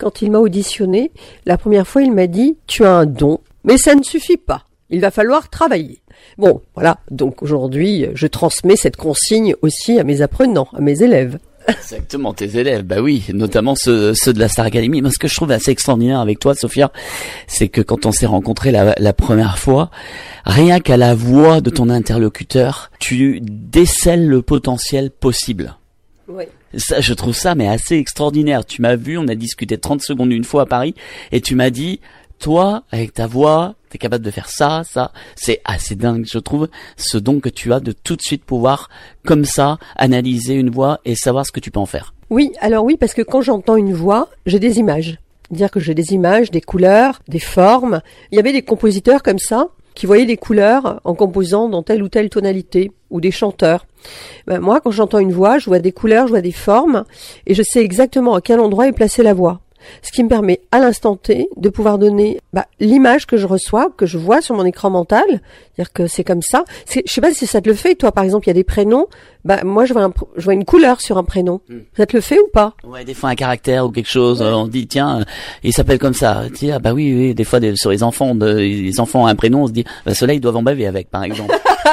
quand il m'a auditionné, la première fois, il m'a dit « Tu as un don, mais ça ne suffit pas. Il va falloir travailler. » Bon, voilà. Donc aujourd'hui, je transmets cette consigne aussi à mes apprenants, à mes élèves. Exactement, tes élèves, bah oui, notamment ceux de la Star Academy. Moi, ce que je trouve assez extraordinaire avec toi, Sophia, c'est que quand on s'est rencontrés la première fois, rien qu'à la voix de ton interlocuteur, tu décèles le potentiel possible. Oui. Ça, je trouve ça mais assez extraordinaire. Tu m'as vu, on a discuté 30 secondes une fois à Paris, et tu m'as dit, toi, avec ta voix, t'es capable de faire ça. C'est assez dingue, je trouve, ce don que tu as de tout de suite pouvoir, comme ça, analyser une voix et savoir ce que tu peux en faire. Oui, alors oui, parce que quand j'entends une voix, j'ai des images. Dire que j'ai des images, des couleurs, des formes. Il y avait des compositeurs comme ça, qui voyaient des couleurs en composant dans telle ou telle tonalité, ou des chanteurs. Ben, moi, quand j'entends une voix, je vois des couleurs, je vois des formes, et je sais exactement à quel endroit est placée la voix. Ce qui me permet à l'instant T de pouvoir donner l'image que je reçois, que je vois sur mon écran mental, c'est-à-dire que c'est comme ça. Je sais pas si ça te le fait, toi par exemple, il y a des prénoms, moi je vois une couleur sur un prénom. Ça te le fait ou pas? Ouais, des fois un caractère ou quelque chose, on dit tiens, il s'appelle comme ça. Tu dis, ah bah oui, des fois sur les enfants ont un prénom, on se dit ceux-là ils doivent en baver avec par exemple.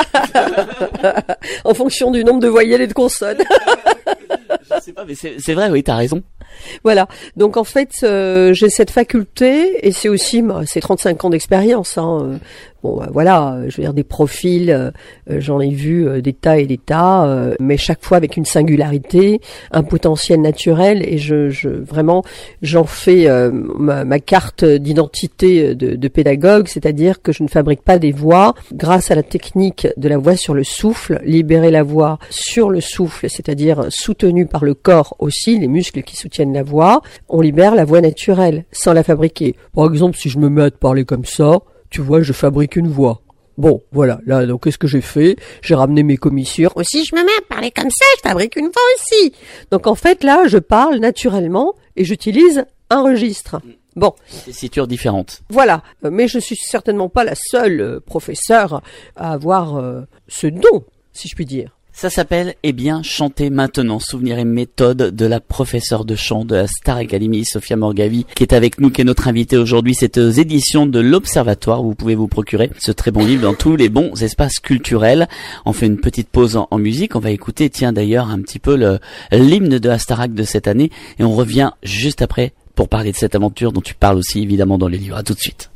En fonction du nombre de voyelles et de consonnes. Je sais pas, mais c'est vrai, oui, t'as raison. Voilà. Donc en fait, j'ai cette faculté et c'est aussi c'est 35 ans d'expérience. Voilà, je veux dire des profils, j'en ai vu des tas et des tas, mais chaque fois avec une singularité, un potentiel naturel et vraiment j'en fais ma carte d'identité de pédagogue, c'est-à-dire que je ne fabrique pas des voix grâce à la technique de la voix sur le souffle, libérer la voix sur le souffle, c'est-à-dire soutenue par le corps aussi, les muscles qui soutiennent la voix, on libère la voix naturelle sans la fabriquer. Par exemple, si je me mets à te parler comme ça, tu vois, je fabrique une voix. Bon, voilà, là, donc qu'est-ce que j'ai fait? J'ai ramené mes commissures. Aussi, je me mets à parler comme ça, je fabrique une voix aussi. Donc en fait, là, je parle naturellement et j'utilise un registre. Bon. Des tessitures différentes. Voilà, mais je suis certainement pas la seule professeure à avoir ce don, si je puis dire. Ça s'appelle, chanter maintenant, souvenirs et méthodes de la professeure de chant de la Star Academy, Sophia Morgavi, qui est avec nous, qui est notre invitée aujourd'hui. C'est aux éditions de l'Observatoire. Vous pouvez vous procurer ce très bon livre dans tous les bons espaces culturels. On fait une petite pause en musique. On va écouter, d'ailleurs, un petit peu l'hymne de la Starac de cette année. Et on revient juste après pour parler de cette aventure dont tu parles aussi, évidemment, dans les livres. À tout de suite.